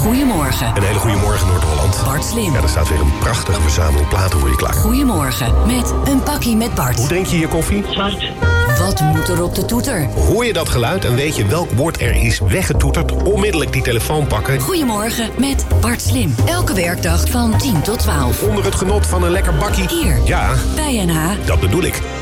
Goedemorgen. Een hele goede morgen, Noord-Holland. Bart Slim. Ja, er staat weer een prachtige verzameling platen voor je klaar. Goedemorgen met een pakkie met Bart. Hoe drink je je koffie? Zwart. Wat moet er op de toeter? Hoor je dat geluid en weet je welk woord er is weggetoeterd? Onmiddellijk die telefoon pakken. Goedemorgen met Bart Slim. Elke werkdag van 10 tot 12. Onder het genot van een lekker bakkie. Hier. Ja, Bij NH. dat bedoel ik.